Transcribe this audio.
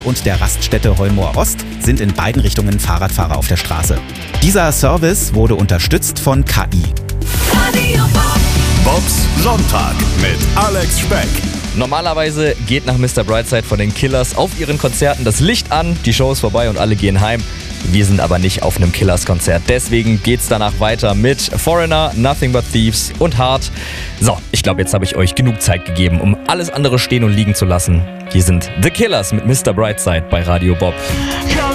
und der Raststätte Heummoor Ost sind in beiden Richtungen Fahrradfahrer auf der Straße. Dieser Service wurde unterstützt von KI. Radio Bob. Bobs Sonntag mit Alex Speck. Normalerweise geht nach Mr. Brightside von den Killers auf ihren Konzerten das Licht an, die Show ist vorbei und alle gehen heim. Wir sind aber nicht auf einem Killers-Konzert. Deswegen geht's danach weiter mit Foreigner, Nothing But Thieves und Hard. So, ich glaube, jetzt habe ich euch genug Zeit gegeben, um alles andere stehen und liegen zu lassen. Hier sind The Killers mit Mr. Brightside bei Radio Bob.